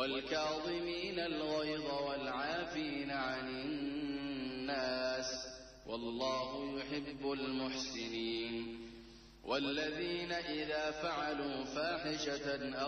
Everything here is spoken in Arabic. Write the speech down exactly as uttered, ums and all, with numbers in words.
والكاظمين الغيظ والعافين عن الناس والله يحب المحسنين. والذين إذا فعلوا فاحشة